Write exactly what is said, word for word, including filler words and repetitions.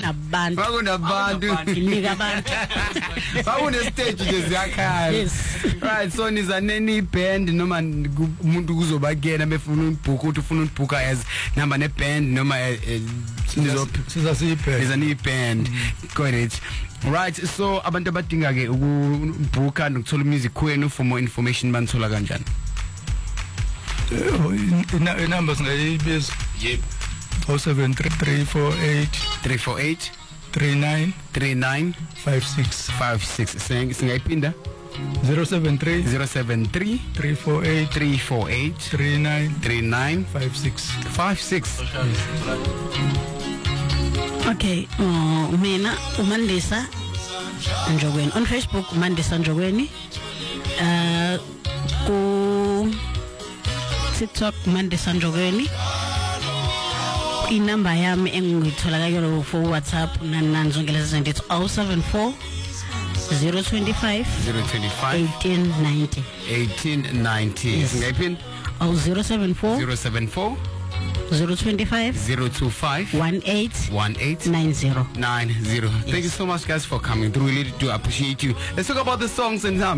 kunabantu bakunabantu inika abantu bakune stage nje ziyakhaya. Yes. Right, so nizaneni band noma umuntu kuzobakena befuna ukubhuka uthi ufuna ukubhuka as number ne band noma siza siyiband nizani band. Got it. Right, so abantu abadinga ke ukubhuka nokuthola music kwenu for more information banithola kanjani? ina number singayibiza. Yep. oh seven three three four eight three four eight three nine three nine five six five six. Singayiphinda zero seven three zero seven three three four eight three four eight three nine three nine five six five six. Okay, uh, mina uMandisa Njogweni on Facebook, uMandisa Njogweni, uh, ku TikTok uMandisa Njogweni. Inamba yami engitholakala for WhatsApp nananzongela zinto it's oh seven four zero two five zero two five eighteen ninety eighteen ninety. Singayiphinda oh zero seven four zero seven four zero two five zero two five one eight one eight nine zero nine zero. Thank you so much guys for coming through. We really do appreciate you. Let's talk about the songs and time.